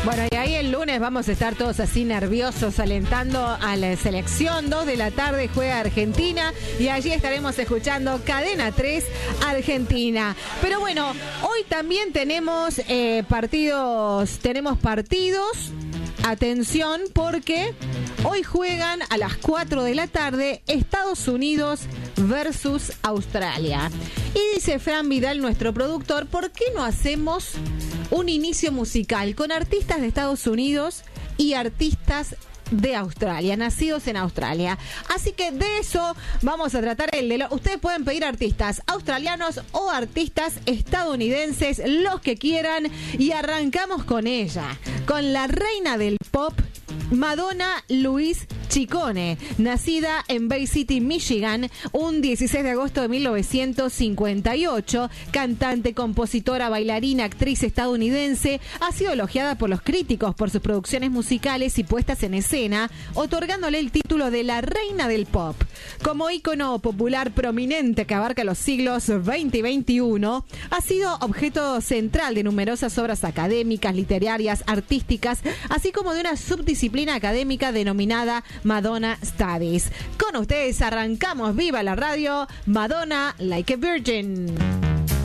Bueno, y ahí el lunes vamos a estar todos así nerviosos alentando a la selección. 2 de la tarde juega Argentina y allí estaremos escuchando Cadena 3 Argentina. Pero bueno, hoy también tenemos partidos. Atención, porque hoy juegan a las 4 de la tarde Estados Unidos versus Australia. Y dice Fran Vidal, nuestro productor, ¿por qué no hacemos un inicio musical con artistas de Estados Unidos y artistas de Australia, nacidos en Australia? Así que de eso vamos a tratar ustedes pueden pedir artistas australianos o artistas estadounidenses, los que quieran, y arrancamos con ella, con la reina del pop, Madonna Louise Ciccone, nacida en Bay City, Michigan, un 16 de agosto de 1958, cantante, compositora, bailarina, actriz estadounidense, ha sido elogiada por los críticos por sus producciones musicales y puestas en escena, otorgándole el título de la reina del pop. Como ícono popular prominente que abarca los siglos XX y XXI, ha sido objeto central de numerosas obras académicas, literarias, artísticas, así como de una subdisciplina académica denominada Madonna Studies. Con ustedes arrancamos Viva la Radio, Madonna Like a Virgin.